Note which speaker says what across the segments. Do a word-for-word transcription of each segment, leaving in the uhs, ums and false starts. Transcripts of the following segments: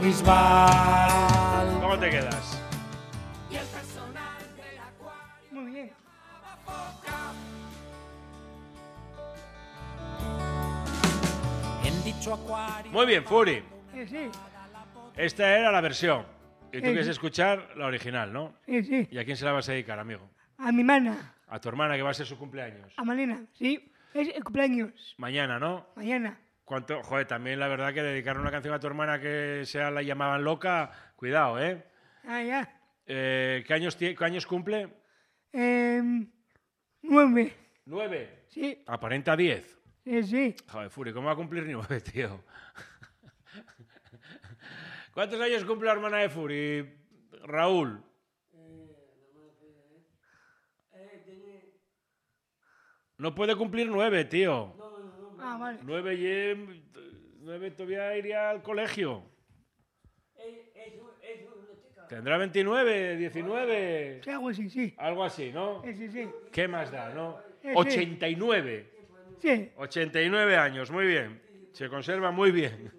Speaker 1: Bisbal.
Speaker 2: ¿Cómo te quedas?
Speaker 3: Muy bien.
Speaker 2: Muy bien, Furi.
Speaker 3: Sí, sí.
Speaker 2: Esta era la versión. Y tú
Speaker 3: Sí.
Speaker 2: quieres escuchar la original, ¿no?
Speaker 3: Sí, sí.
Speaker 2: ¿Y a quién se la vas a dedicar, amigo?
Speaker 3: A mi mana,
Speaker 2: A tu hermana, que va a ser su cumpleaños.
Speaker 3: a Malena, sí. Es el cumpleaños.
Speaker 2: Mañana, ¿no?
Speaker 3: Mañana.
Speaker 2: ¿Cuánto? Joder, también la verdad que dedicarle una canción a tu hermana que sea la llamaban loca, cuidado, ¿eh?
Speaker 3: Ah, ya.
Speaker 2: Eh, ¿qué, años tie- ¿Qué años cumple?
Speaker 3: Eh, nueve.
Speaker 2: Nueve.
Speaker 3: Sí,
Speaker 2: Aparenta diez.
Speaker 3: sí, sí.
Speaker 2: Joder, Furi, ¿cómo va a cumplir nueve, tío? ¿Cuántos años cumple la hermana de Furi, Raúl? No puede cumplir nueve, tío.
Speaker 3: Ah, vale.
Speaker 2: Nueve, y, nueve todavía iría al colegio. Tendrá veintinueve, diecinueve.
Speaker 3: Sí, algo así, sí.
Speaker 2: Algo así, ¿no?
Speaker 3: Sí, sí, sí.
Speaker 2: ¿Qué más da, no?
Speaker 3: Sí, sí.
Speaker 2: ochenta y nueve.
Speaker 3: Sí.
Speaker 2: ochenta y nueve años, muy bien. Se conserva muy bien.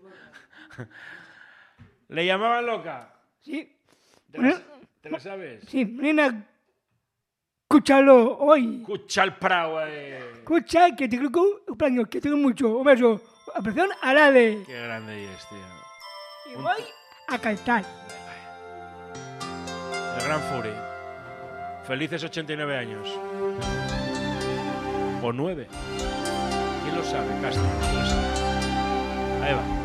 Speaker 2: ¿Le llamaban loca?
Speaker 3: Sí.
Speaker 2: ¿Te la, te la sabes?
Speaker 3: Sí, Malena, escúchalo hoy.
Speaker 2: Escucha el prau, eh.
Speaker 3: Escucha que te creo que un cumpleaños, que tengo mucho. Un beso. Apreción a la de.
Speaker 2: Qué grande es, tío.
Speaker 3: Y voy a cantar.
Speaker 2: El gran Fury. Felices ochenta y nueve años. O nueve. ¿Quién lo sabe? Castro. ¿Quién lo sabe? Ahí va.